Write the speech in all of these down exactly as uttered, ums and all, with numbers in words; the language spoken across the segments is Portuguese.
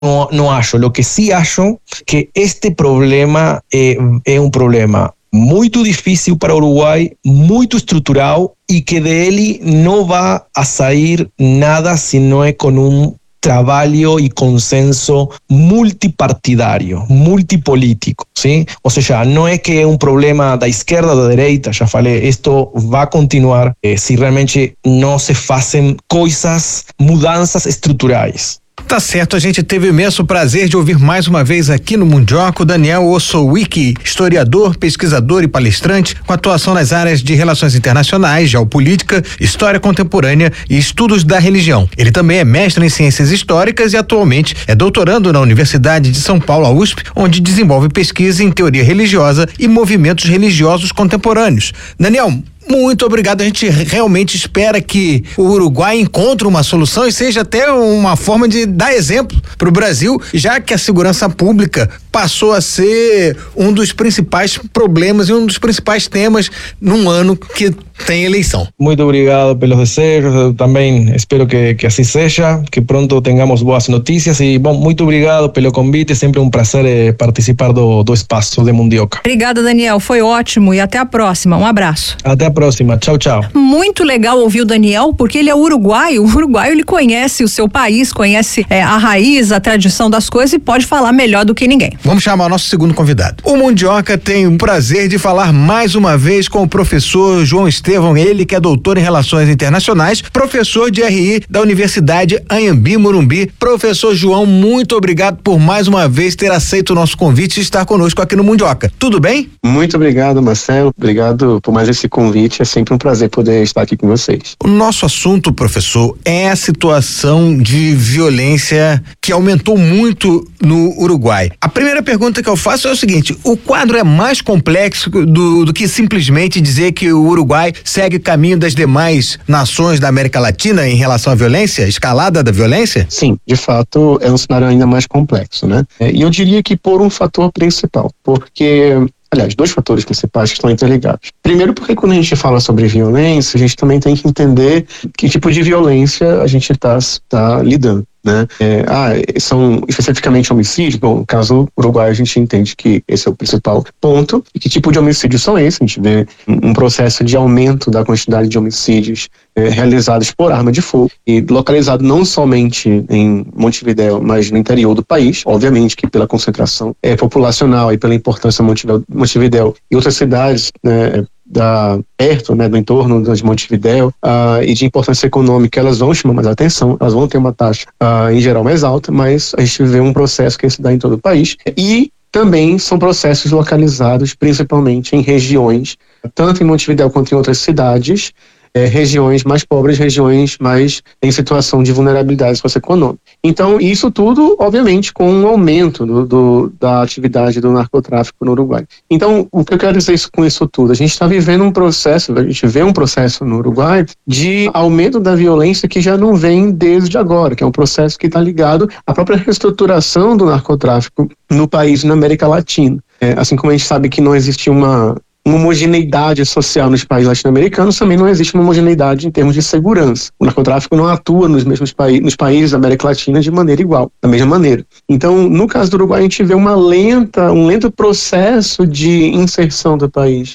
no, no acho. Lo que sí acho que este problema é, é um problema muito difícil para o Uruguai, muito estrutural e que dele não vai a sair nada se não é com um trabalho e consenso multipartidário, multipolítico, ¿sí? Ou seja, não é que é um problema da esquerda ou da direita, já falei, isto vai continuar eh, se realmente não se fazem coisas, mudanças estruturais. Tá certo, a gente teve o imenso prazer de ouvir mais uma vez aqui no Mundioca o Daniel Ossowicki, historiador, pesquisador e palestrante com atuação nas áreas de relações internacionais, geopolítica, história contemporânea e estudos da religião. Ele também é mestre em ciências históricas e atualmente é doutorando na Universidade de São Paulo, a U S P, onde desenvolve pesquisa em teoria religiosa e movimentos religiosos contemporâneos. Daniel, muito obrigado. A gente realmente espera que o Uruguai encontre uma solução e seja até uma forma de dar exemplo para o Brasil, já que a segurança pública passou a ser um dos principais problemas e um dos principais temas num ano que tem eleição. Muito obrigado pelos desejos. Eu também espero que, que assim seja, que pronto tenhamos boas notícias e, bom, muito obrigado pelo convite. Sempre um prazer eh, participar do, do espaço de Mundioca. Obrigada, Daniel. Foi ótimo e até a próxima. Um abraço. Até a próxima. Tchau, tchau. Muito legal ouvir o Daniel, porque ele é uruguaio. O uruguaio, ele conhece o seu país, conhece é, a raiz, a tradição das coisas e pode falar melhor do que ninguém. Vamos chamar o nosso segundo convidado. O Mundioca tem o prazer de falar mais uma vez com o professor João Estevão, ele que é doutor em Relações Internacionais, professor de R I da Universidade Anhembi Morumbi. Professor João, muito obrigado por mais uma vez ter aceito o nosso convite e estar conosco aqui no Mundioca. Tudo bem? Muito obrigado, Marcelo. Obrigado por mais esse convite. É sempre um prazer poder estar aqui com vocês. O nosso assunto, professor, é a situação de violência que aumentou muito no Uruguai. A primeira pergunta que eu faço é o seguinte: o quadro é mais complexo do, do que simplesmente dizer que o Uruguai segue o caminho das demais nações da América Latina em relação à violência, escalada da violência? Sim, de fato é um cenário ainda mais complexo, né? E eu diria que por um fator principal, porque aliás, dois fatores principais que estão interligados. Primeiro, porque quando a gente fala sobre violência, a gente também tem que entender que tipo de violência a gente está tá lidando. Né? É, ah, são especificamente homicídios. Bom, no caso Uruguai a gente entende que esse é o principal ponto. E que tipo de homicídios são esses? A gente vê um, um processo de aumento da quantidade de homicídios é, realizados por arma de fogo e localizado não somente em Montevidéu, mas no interior do país. Obviamente que pela concentração é, populacional e pela importância de Montevidéu e outras cidades, né, da, perto, né, do entorno de Montevidéu uh, e de importância econômica, elas vão chamar mais atenção, elas vão ter uma taxa uh, em geral mais alta, mas a gente vê um processo que se dá em todo o país e também são processos localizados principalmente em regiões, tanto em Montevidéu quanto em outras cidades, É, regiões mais pobres, regiões mais em situação de vulnerabilidade socioeconômica. Então, isso tudo, obviamente, com um aumento do, do, da atividade do narcotráfico no Uruguai. Então, o que eu quero dizer com isso tudo? A gente está vivendo um processo, a gente vê um processo no Uruguai de aumento da violência que já não vem desde agora, que é um processo que está ligado à própria reestruturação do narcotráfico no país e na América Latina. É, assim como a gente sabe que não existe uma uma homogeneidade social nos países latino-americanos, também não existe uma homogeneidade em termos de segurança. O narcotráfico não atua nos mesmos países, nos países da América Latina de maneira igual, da mesma maneira. Então, no caso do Uruguai, a gente vê uma lenta, um lento processo de inserção do país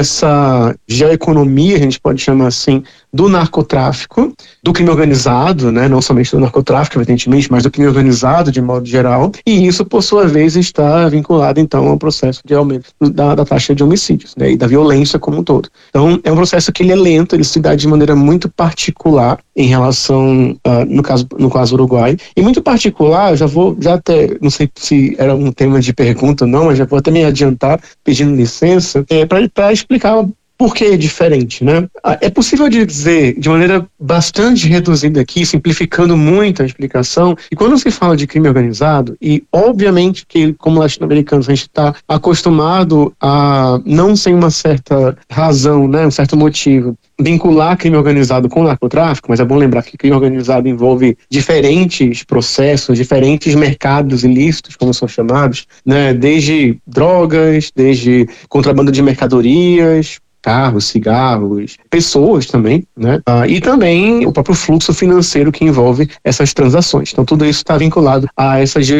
nessa geoeconomia, a gente pode chamar assim, do narcotráfico, do crime organizado, né? Não somente do narcotráfico, evidentemente, mas do crime organizado de modo geral, e isso, por sua vez, está vinculado, então, ao processo de aumento da, da taxa de homicídios, né? E da violência como um todo. Então, é um processo que ele é lento, ele se dá de maneira muito particular em relação, uh, no caso no caso Uruguai, e muito particular, já vou, já até, não sei se era um tema de pergunta ou não, mas já vou até me adiantar, pedindo licença, é, para explicar por que é diferente, né? É possível dizer, de maneira bastante reduzida aqui, simplificando muito a explicação, e quando se fala de crime organizado, e obviamente que como latino-americanos a gente está acostumado a, não sem uma certa razão, né, um certo motivo, vincular crime organizado com narcotráfico, mas é bom lembrar que crime organizado envolve diferentes processos, diferentes mercados ilícitos, como são chamados, né, desde drogas, desde contrabando de mercadorias, carros, cigarros, pessoas também, né? Ah, e também o próprio fluxo financeiro que envolve essas transações. Então tudo isso está vinculado a essa